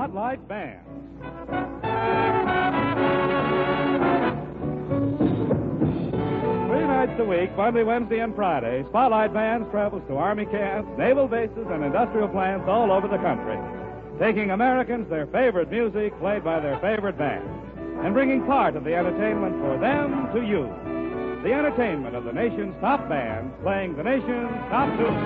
Spotlight Bands. 3 nights a week, Monday, Wednesday, and Friday, Spotlight Bands travels to Army camps, naval bases, and industrial plants all over the country, taking Americans their favorite music played by their favorite bands, and bringing part of the entertainment for them to you. The entertainment of the nation's top bands playing the nation's top tunes.